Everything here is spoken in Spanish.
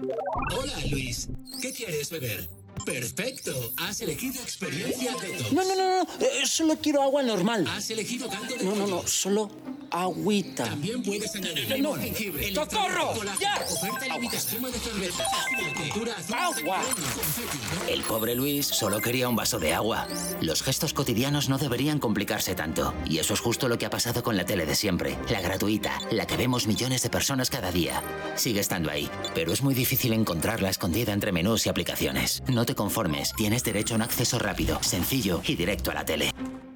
Hola, Luis. ¿Qué quieres beber? Perfecto. Has elegido experiencia Detox. No. Solo quiero agua normal. Has elegido caldo de No, pollo. solo agüita. También puedes añadir limón, jengibre, ¡Socorro! ¡Ya! Oferta limitada. Espuma de cerveza. Cultura azul. ¡Agua! Confeti. El pobre Luis solo quería un vaso de agua. Los gestos cotidianos no deberían complicarse tanto. Y eso es justo lo que ha pasado con la tele de siempre. La gratuita, la que vemos millones de personas cada día. Sigue estando ahí, pero es muy difícil encontrarla escondida entre menús y aplicaciones. No te conformes, tienes derecho a un acceso rápido, sencillo y directo a la tele.